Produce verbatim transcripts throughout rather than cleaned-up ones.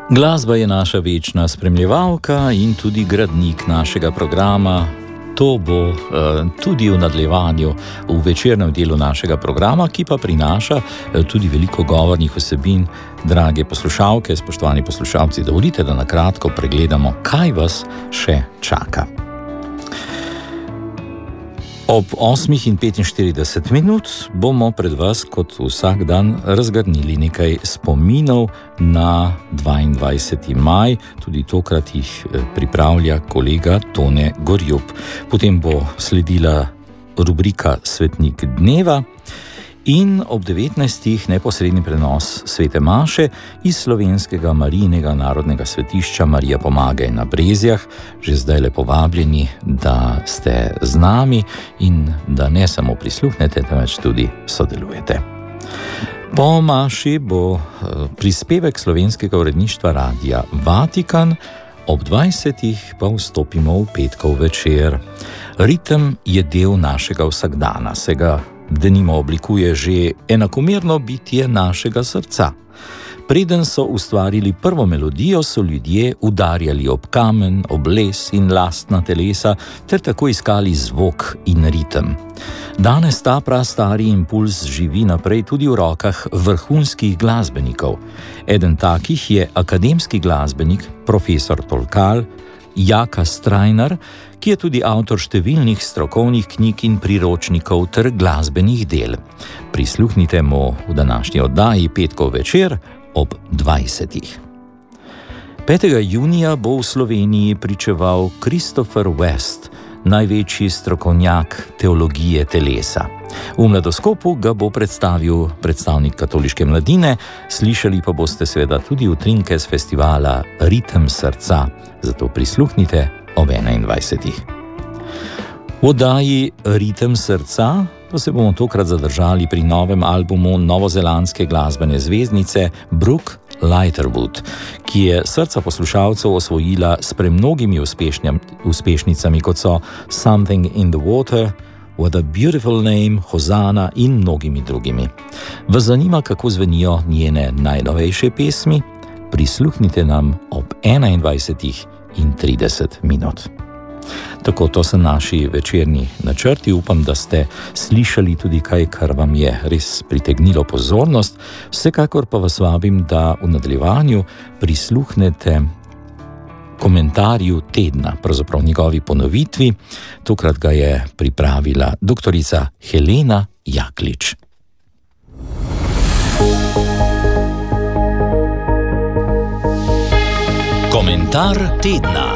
Glasba je naša večna spremljevalka in tudi gradnik našega programa. To bo uh, tudi v nadaljevanju v večernem delu našega programa, ki pa prinaša uh, tudi veliko govornih vsebin. Drage poslušalke, spoštovani poslušalci, dovolite, da na kratko pregledamo, kaj vas še čaka. Ob osmih in petinštirideset minut bomo pred vas kot vsak dan razgrnili nekaj spominov na dvaindvajseti maj, tudi tokrat jih pripravlja kolega Tone Gorjup. Potem bo sledila rubrika Svetnik dneva in ob devetnajstih neposredni prenos svete maše iz slovenskega Marijinega narodnega svetišča Marija Pomagaj na Brezjah. Že zdaj lepo vabljeni, da ste z nami in da ne samo prisluhnete, temveč tudi sodelujete. Po maši bo prispevek slovenskega uredništva Radia Vatikan, ob dvajsetih pa vstopimo v petkov večer. Ritem je del našega vsakdana, se ga denimo oblikuje že enakomerno bitje našega srca. Preden so ustvarili prvo melodijo, so ljudje udarjali ob kamen, ob les in lastna telesa, ter tako iskali zvok in ritem. Danes ta prastari impuls živi naprej tudi v rokah vrhunskih glasbenikov. Eden takih je akademski glasbenik, profesor Tolkal, Jaka Strajnar, ki je tudi avtor številnih strokovnih knjig in priročnikov ter glasbenih del. Prisluhnite mu v današnji oddaji petkov večer ob dvajsetih. petega junija bo v Sloveniji pričeval Christopher West, največji strokovnjak teologije telesa. V Mladoskopu ga bo predstavil predstavnik katoliške mladine, slišali pa boste seveda tudi utrinke z festivala Ritem srca, zato prisluhnite ob enaindvajsetih. V oddaji Ritem srca pa se bomo tokrat zadržali pri novem albumu novozelandske glasbene zvezdnice Brooke Ligertwood, ki je srca poslušalcev osvojila s premnogimi uspešnicami, kot so Something in the Water, What a Beautiful Name, Hosanna in mnogimi drugimi. Vas zanima, kako zvenijo njene najnovejše pesmi? Prisluhnite nam ob enaindvajsetih in trideset minut. Tako, to so naši večerni načrti. Upam, da ste slišali tudi kaj, kar vam je res pritegnilo pozornost. Vsekakor pa vas vabim, da v nadaljevanju prisluhnete komentarju tedna, pravzaprav njegovi ponovitvi. Tokrat ga je pripravila doktorica Helena Jaklič. Komentar tedna.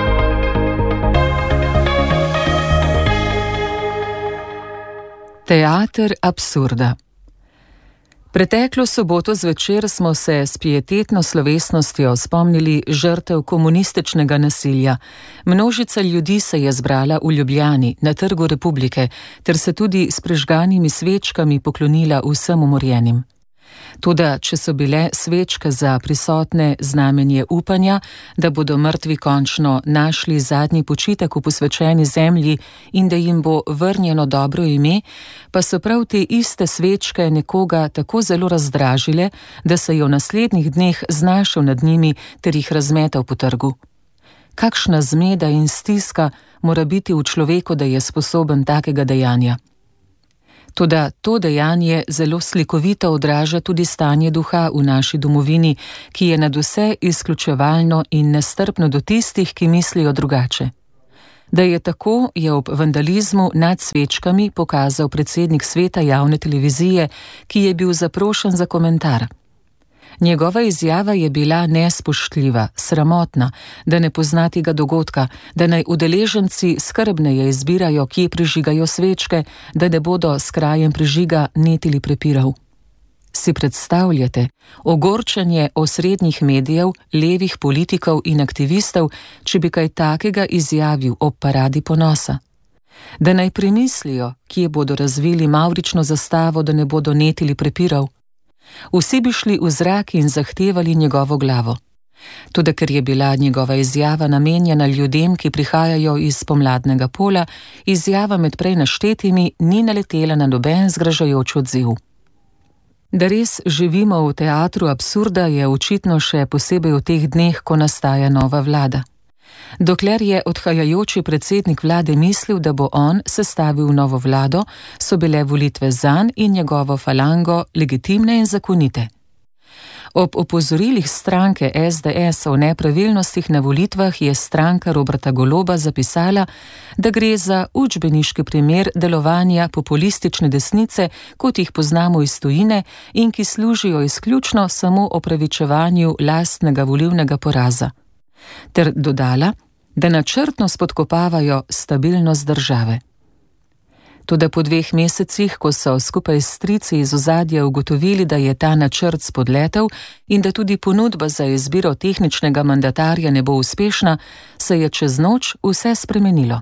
Teater absurda. Preteklo soboto zvečer smo se s pietetno slovesnostjo spomnili žrtev komunističnega nasilja. Množica ljudi se je zbrala v Ljubljani, na Trgu Republike, ter se tudi s prižganimi svečkami poklonila vsem umorjenim. Toda, če so bile svečke za prisotne znamenje upanja, da bodo mrtvi končno našli zadnji počitek v posvečeni zemlji in da jim bo vrnjeno dobro ime, pa so prav te iste svečke nekoga tako zelo razdražile, da se je v naslednjih dneh znašel nad njimi ter jih razmetal po trgu. Kakšna zmeda in stiska mora biti v človeku, da je sposoben takega dejanja? Toda to dejanje zelo slikovito odraža tudi stanje duha v naši domovini, ki je nadvse izključevalno in nestrpno do tistih, ki mislijo drugače. Da je tako, je ob vandalizmu nad svečkami pokazal predsednik sveta javne televizije, ki je bil zaprošen za komentar. Njegova izjava je bila nespoštljiva, sramotna, da ne pozna tega dogodka, da naj udeleženci skrbneje izbirajo, kje prižigajo svečke, da ne bodo s krajem prižiga netili prepirov. Si predstavljate ogorčenje osrednjih medijev, levih politikov in aktivistov, če bi kaj takega izjavil ob paradi ponosa? Da naj premislijo, kje bodo razvili mavrično zastavo, da ne bodo netili prepirov? Vsi bi šli v zrak in zahtevali njegovo glavo. Toda ker je bila njegova izjava namenjena ljudem, ki prihajajo iz pomladnega pola, izjava med prej naštetimi ni naletela na noben zgražajoč odziv. Da res živimo v teatru absurda, je očitno še posebej v teh dneh, ko nastaja nova vlada. Dokler je odhajajoči predsednik vlade mislil, da bo on sestavil novo vlado, so bile volitve zanj in njegovo falango legitimne in zakonite. Ob opozorilih stranke es de es o nepravilnostih na volitvah je stranka Roberta Goloba zapisala, da gre za učbeniški primer delovanja populistične desnice, kot jih poznamo iz tujine in ki služijo izključno samo opravičevanju lastnega volilnega poraza. Ter dodala, da načrtno spodkopavajo stabilnost države. Toda po dveh mesecih, ko so skupaj s strici iz ozadja ugotovili, da je ta načrt spodletel in da tudi ponudba za izbiro tehničnega mandatarja ne bo uspešna, se je čez noč vse spremenilo.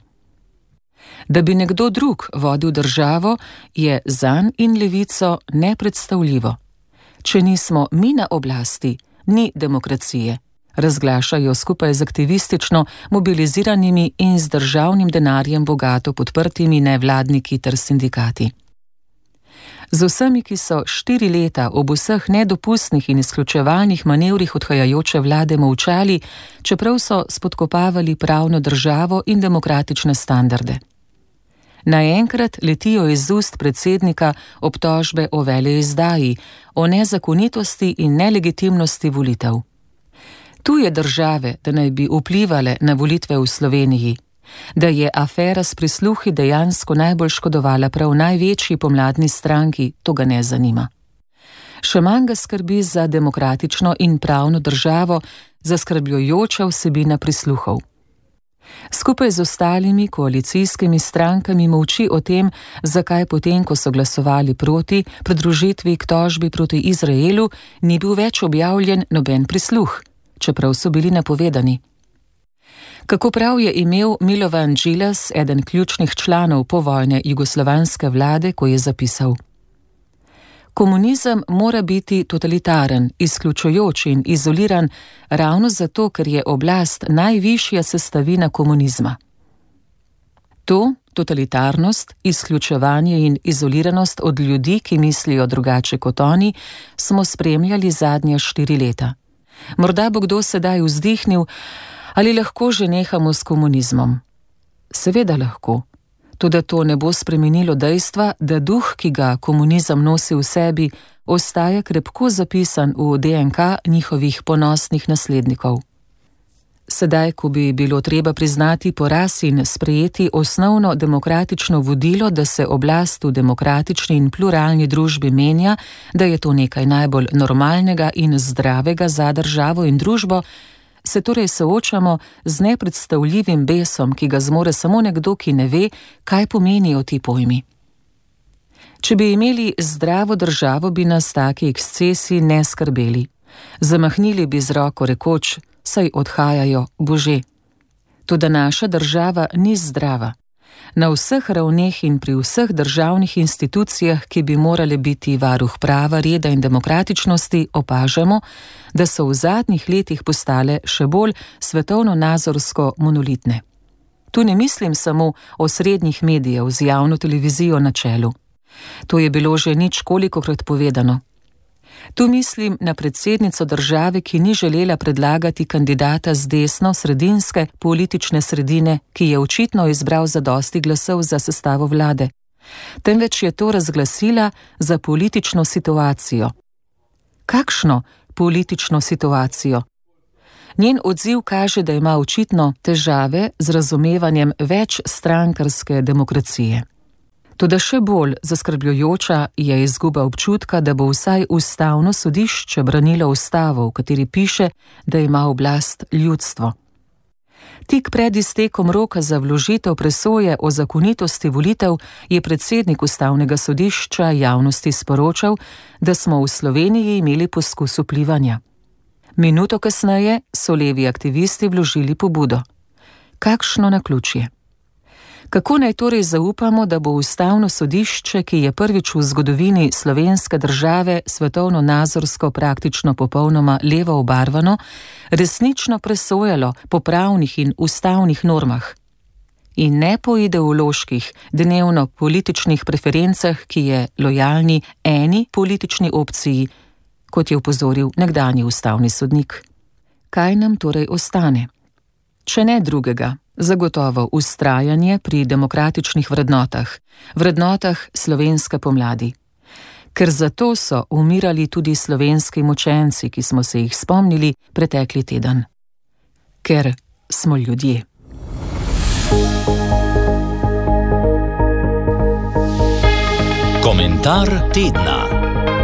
Da bi nekdo drug vodil državo, je zanj in Levico nepredstavljivo. Če nismo mi na oblasti, ni demokracije, razglašajo skupaj z aktivistično mobiliziranimi in z državnim denarjem bogato podprtimi nevladniki ter sindikati. Z vsemi, ki so štiri leta ob vseh nedopustnih in izključevalnih manevrih odhajajoče vlade molčali, čeprav so spodkopavali pravno državo in demokratične standarde. Naenkrat letijo iz ust predsednika obtožbe o veleizdaji, o nezakonitosti in nelegitimnosti volitev. Tuje države, da naj bi vplivale na volitve v Sloveniji, da je afera s prisluhi dejansko najbolj škodovala prav največji pomladni stranki, to ga ne zanima. Še manj ga skrbi za demokratično in pravno državo, zaskrbljujoča vsebina prisluhov. Skupaj z ostalimi koalicijskimi strankami molči o tem, zakaj potem, ko so glasovali proti pridružitvi k tožbi proti Izraelu, ni bil več objavljen noben prisluh, čeprav so bili napovedani. Kako prav je imel Milovan Džilas, eden ključnih članov povojne jugoslovanske vlade, ko je zapisal: Komunizem mora biti totalitaren, izključujoč in izoliran ravno zato, ker je oblast najvišja sestavina komunizma. To, totalitarnost, izključevanje in izoliranost od ljudi, ki mislijo drugače kot oni, smo spremljali zadnja štiri leta. Morda bo kdo sedaj vzdihnil, ali lahko že nehamo s komunizmom. Seveda lahko, toda to ne bo spremenilo dejstva, da duh, ki ga komunizem nosi v sebi, ostaja krepko zapisan v de en ka njihovih ponosnih naslednikov. Sedaj, ko bi bilo treba priznati poraz in sprejeti osnovno demokratično vodilo, da se oblast v demokratični in pluralni družbi menja, da je to nekaj najbolj normalnega in zdravega za državo in družbo, se torej soočamo z nepredstavljivim besom, ki ga zmore samo nekdo, ki ne ve, kaj pomenijo ti pojmi. Če bi imeli zdravo državo, bi nas taki ekscesi ne skrbeli. Zamahnili bi z roko rekoč, saj odhajajo bože. Toda naša država ni zdrava. Na vseh ravneh in pri vseh državnih institucijah, ki bi morale biti varuh prava, reda in demokratičnosti, opažamo, da so v zadnjih letih postale še bolj svetovno-nazorsko monolitne. Tu ne mislim samo o srednjih medijev z javno televizijo na čelu. To je bilo že ničkolikokrat povedano. Tu mislim na predsednico države, ki ni želela predlagati kandidata z desno-sredinske politične sredine, ki je očitno izbral zadosti glasov za sestavo vlade. Temveč je to razglasila za politično situacijo. Kakšno politično situacijo? Njen odziv kaže, da ima očitno težave z razumevanjem večstrankarske demokracije. Toda še bolj zaskrbljujoča je izguba občutka, da bo vsaj ustavno sodišče branilo ustavo, v kateri piše, da ima oblast ljudstvo. Tik pred iztekom roka za vložitev presoje o zakonitosti volitev je predsednik ustavnega sodišča javnosti sporočal, da smo v Sloveniji imeli poskus vplivanja. Minuto kasneje so levi aktivisti vložili pobudo. Kakšno naključje? Kako naj torej zaupamo, da bo ustavno sodišče, ki je prvič v zgodovini slovenske države svetovno-nazorsko praktično popolnoma levo obarvano, resnično presojalo po pravnih in ustavnih normah? in ne po ideoloških, dnevno političnih preferencah, ki je lojalni eni politični opciji, kot je opozoril nekdanji ustavni sodnik. Kaj nam torej ostane? Če ne drugega, zagotovo vztrajanje pri demokratičnih vrednotah, vrednotah slovenske pomladi. Ker zato so umirali tudi slovenski mučenci, ki smo se jih spomnili pretekli teden. Ker smo ljudje. Komentar tedna.